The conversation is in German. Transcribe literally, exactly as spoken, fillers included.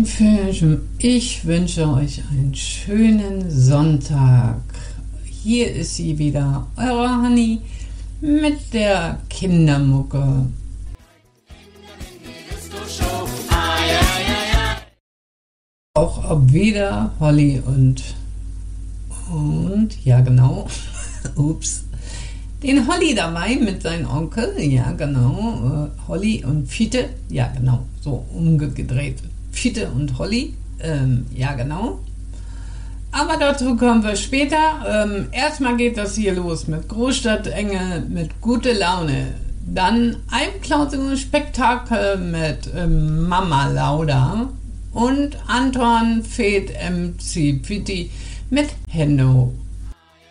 lieben Filme, ich wünsche euch einen schönen Sonntag. Hier ist sie wieder, eure Honey mit der Kindermucke. Auch ob wieder Holly und und ja genau, ups, den Holly dabei mit seinem Onkel, ja genau, äh, Holly und Fiete, ja genau, so umgedreht, Fiete und Holly, ähm, ja genau. Aber dazu kommen wir später. Ähm, erstmal geht das hier los mit Großstadtengel, mit gute Laune. Dann ein Spektakel mit ähm, Mama Lauda und Anton Fed M C Pitti mit Hendo